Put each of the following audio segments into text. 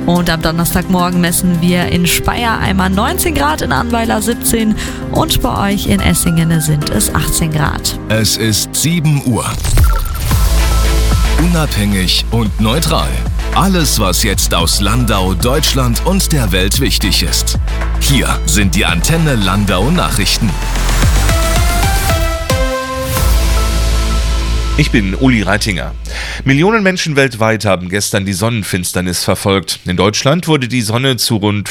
Und am Donnerstagmorgen messen wir in Speyer einmal 19 Grad, in Annweiler 17 und bei euch in Essingen sind es 18 Grad. Es ist 7 Uhr. Unabhängig und neutral. Alles, was jetzt aus Landau, Deutschland und der Welt wichtig ist. Hier sind die Antenne Landau Nachrichten. Ich bin Uli Reitinger. Millionen Menschen weltweit haben gestern die Sonnenfinsternis verfolgt. In Deutschland wurde die Sonne zu rund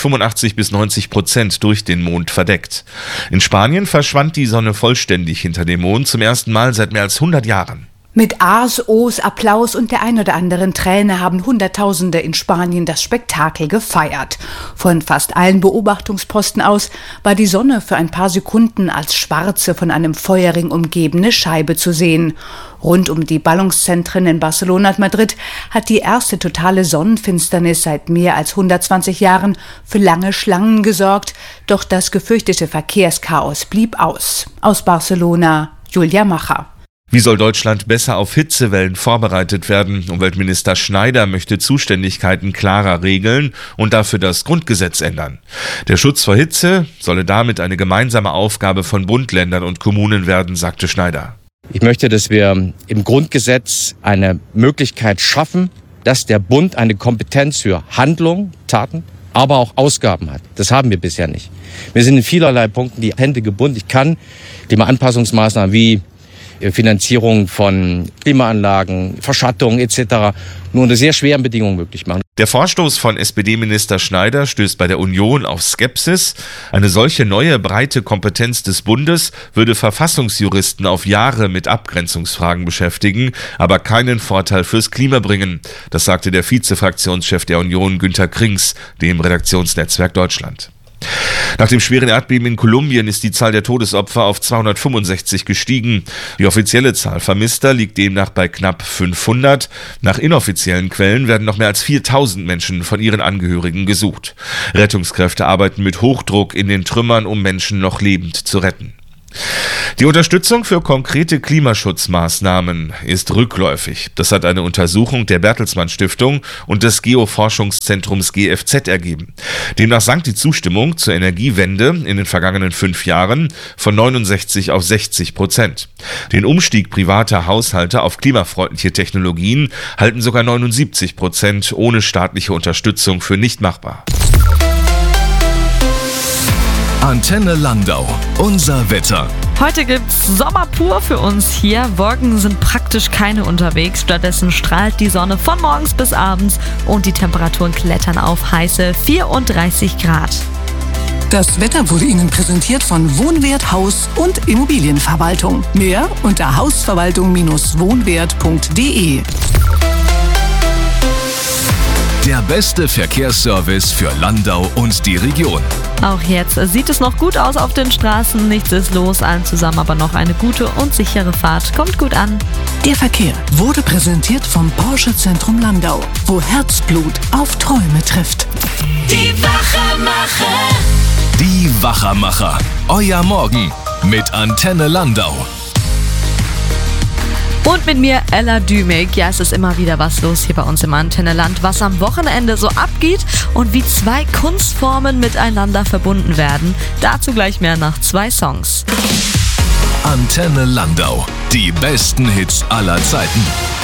85-90% durch den Mond verdeckt. In Spanien verschwand die Sonne vollständig hinter dem Mond zum ersten Mal seit mehr als 100 Jahren. Mit A's, O's, Applaus und der ein oder anderen Träne haben Hunderttausende in Spanien das Spektakel gefeiert. Von fast allen Beobachtungsposten aus war die Sonne für ein paar Sekunden als schwarze, von einem Feuerring umgebene Scheibe zu sehen. Rund um die Ballungszentren in Barcelona und Madrid hat die erste totale Sonnenfinsternis seit mehr als 120 Jahren für lange Schlangen gesorgt. Doch das gefürchtete Verkehrschaos blieb aus. Aus Barcelona, Julia Macher. Wie soll Deutschland besser auf Hitzewellen vorbereitet werden? Umweltminister Schneider möchte Zuständigkeiten klarer regeln und dafür das Grundgesetz ändern. Der Schutz vor Hitze solle damit eine gemeinsame Aufgabe von Bund, Ländern und Kommunen werden, sagte Schneider. Ich möchte, dass wir im Grundgesetz eine Möglichkeit schaffen, dass der Bund eine Kompetenz für Handlung, Taten, aber auch Ausgaben hat. Das haben wir bisher nicht. Wir sind in vielerlei Punkten die Hände gebunden. Ich kann Klimaanpassungsmaßnahmen wie Finanzierung von Klimaanlagen, Verschattung etc. nur unter sehr schweren Bedingungen möglich machen. Der Vorstoß von SPD-Minister Schneider stößt bei der Union auf Skepsis. Eine solche neue breite Kompetenz des Bundes würde Verfassungsjuristen auf Jahre mit Abgrenzungsfragen beschäftigen, aber keinen Vorteil fürs Klima bringen. Das sagte der Vizefraktionschef der Union Günter Krings, dem Redaktionsnetzwerk Deutschland. Nach dem schweren Erdbeben in Kolumbien ist die Zahl der Todesopfer auf 265 gestiegen. Die offizielle Zahl Vermisster liegt demnach bei knapp 500. Nach inoffiziellen Quellen werden noch mehr als 4000 Menschen von ihren Angehörigen gesucht. Rettungskräfte arbeiten mit Hochdruck in den Trümmern, um Menschen noch lebend zu retten. Die Unterstützung für konkrete Klimaschutzmaßnahmen ist rückläufig. Das hat eine Untersuchung der Bertelsmann Stiftung und des Geoforschungszentrums GFZ ergeben. Demnach sank die Zustimmung zur Energiewende in den vergangenen 5 Jahren von 69 auf 60%. Den Umstieg privater Haushalte auf klimafreundliche Technologien halten sogar 79% ohne staatliche Unterstützung für nicht machbar. Antenne Landau, unser Wetter. Heute gibt's Sommer pur für uns hier. Wolken sind praktisch keine unterwegs. Stattdessen strahlt die Sonne von morgens bis abends und die Temperaturen klettern auf heiße 34 Grad. Das Wetter wurde Ihnen präsentiert von Wohnwert Haus- und Immobilienverwaltung. Mehr unter hausverwaltung-wohnwert.de. Der beste Verkehrsservice für Landau und die Region. Auch jetzt sieht es noch gut aus auf den Straßen. Nichts ist los, allen zusammen aber noch eine gute und sichere Fahrt. Kommt gut an. Der Verkehr wurde präsentiert vom Porsche Zentrum Landau, wo Herzblut auf Träume trifft. Die Wachermacher. Die Wachermacher. Euer Morgen mit Antenne Landau. Und mit mir Ella Dümig. Ja, es ist immer wieder was los hier bei uns im Antenne-Land, was am Wochenende so abgeht und wie 2 Kunstformen miteinander verbunden werden. Dazu gleich mehr nach 2 Songs. Antenne Landau. Die besten Hits aller Zeiten.